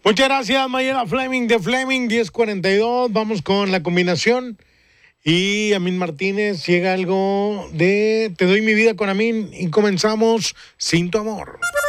Muchas gracias, Mayela Fleming de Fleming 1042. Vamos con la combinación. Y Amin Martínez, llega algo de Te doy mi vida con Amin y comenzamos Sin tu amor.